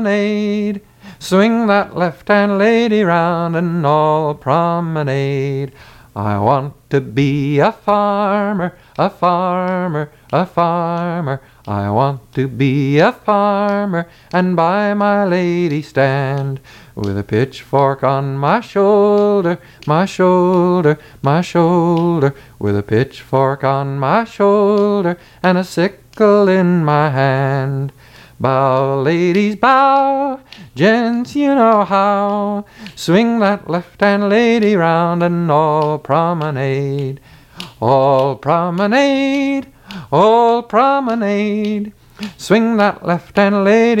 promenade. Swing that left-hand lady round and all promenade. I want to be a farmer, a farmer, a farmer. I want to be a farmer and by my lady stand with a pitchfork on my shoulder, my shoulder, my shoulder, with a pitchfork on my shoulder and a sickle in my hand. Bow, ladies, bow, gents, you know how. Swing that left-hand lady round and all promenade. All promenade, all promenade. Swing that left-hand lady